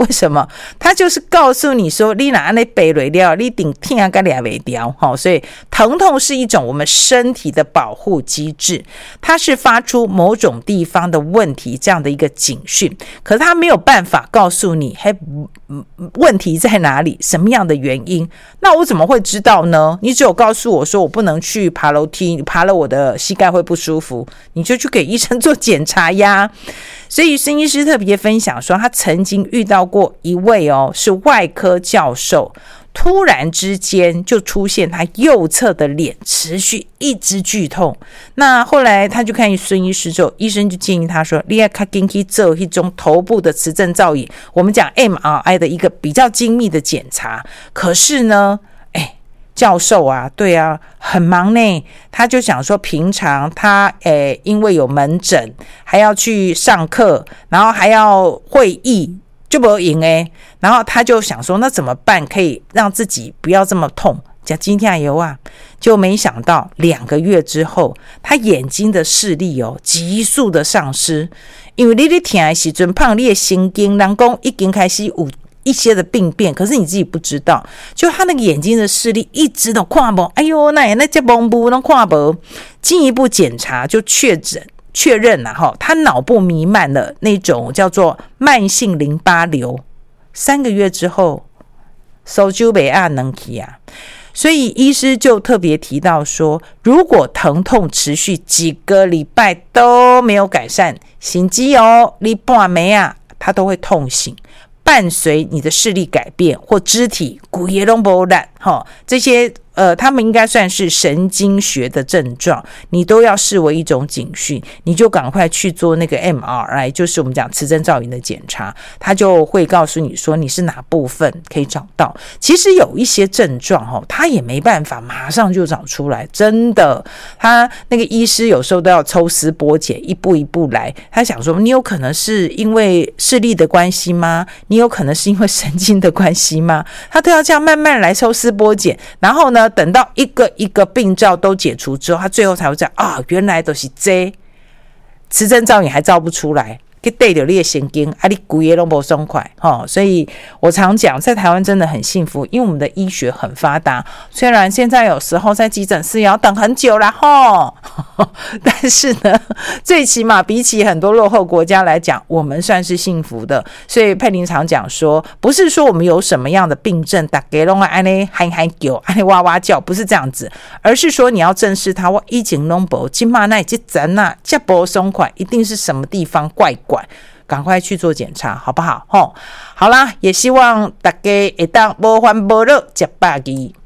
为什么？他就是告诉你说，你哪那背累了，你顶痛啊，该俩没掉。所以疼痛是一种我们身体的保护机制，它是发出某种地方的问题这样的一个警讯，可是它没有办法告诉你，问题在哪里，什么样的原因？那我怎么会知道呢？你只有告诉我说我不能去爬楼梯，你爬了我的膝盖会不舒服，你就去给医生做检查呀。所以孙医师特别分享说，他曾经遇到过一位是外科教授，突然之间就出现他右侧的脸持续一直剧痛。那后来他就看孙医师之后，医生就建议他说，你要赶紧去做一种头部的磁振造影，我们讲 MRI 的一个比较精密的检查。可是呢教授啊，对啊，很忙呢。他就想说，平常他因为有门诊，还要去上课，然后还要会议，就不赢然后他就想说，那怎么办可以让自己不要这么痛？讲今天有啊，就没想到2个月之后，他眼睛的视力急速的丧失，因为你在痛的时候，胖你的神经人说已经开始有一些的病变，可是你自己不知道，就他那个眼睛的视力一直都看不，哎呦，那这蒙不能看不，进一步检查就确认了他脑部弥漫了那种叫做慢性淋巴瘤，3个月之后手就没按能起啊。所以医师就特别提到说，如果疼痛持续几个礼拜都没有改善，甚至你半暝啊他都会痛醒，伴随你的视力改变或肢体骨也都不烂这些他们应该算是神经学的症状，你都要视为一种警讯，你就赶快去做那个 MRI， 就是我们讲磁振造影的检查，他就会告诉你说你是哪部分可以找到。其实有一些症状他也没办法马上就找出来，真的，他那个医师有时候都要抽丝剥茧，一步一步来。他想说，你有可能是因为视力的关系吗？你有可能是因为神经的关系吗？他都要这样慢慢来抽丝剥茧，然后呢等到一个一个病灶都解除之后，他最后才会讲原来都是这磁振造影还照不出来，去对着你的神经你骨也都不松快所以我常讲，在台湾真的很幸福，因为我们的医学很发达，虽然现在有时候在急诊室也要等很久啦但是呢，最起码比起很多落后国家来讲，我们算是幸福的。所以佩玲常讲说，不是说我们有什么样的病症大家都安尼喊喊叫安尼哇哇叫，不是这样子，而是说你要正视它，我以前都没现在那这阵啊这不松快，一定是什么地方怪怪，赶快去做检查好不好好啦，也希望大家会当无烦无恼吃饱鸡。